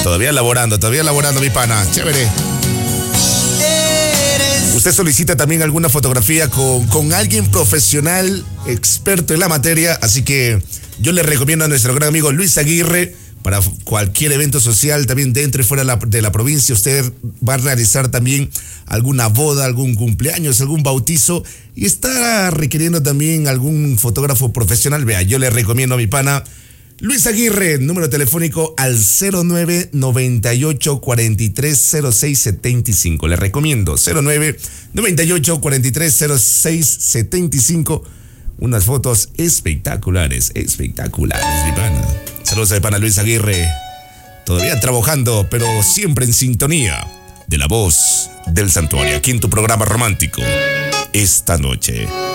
Todavía elaborando, mi pana. Chévere. Usted solicita también alguna fotografía con alguien profesional, experto en la materia, así que yo le recomiendo a nuestro gran amigo Luis Aguirre para cualquier evento social, también dentro y fuera de la provincia. Usted va a realizar también alguna boda, algún cumpleaños, algún bautizo y está requiriendo también algún fotógrafo profesional. Vea, yo le recomiendo a mi pana Luis Aguirre, número telefónico al 0998-430675. Le recomiendo 0998-430675. Unas fotos espectaculares, mi pana. Saludos a mi pana Luis Aguirre. Todavía trabajando, pero siempre en sintonía de La Voz del Santuario. Aquí en tu programa romántico esta noche.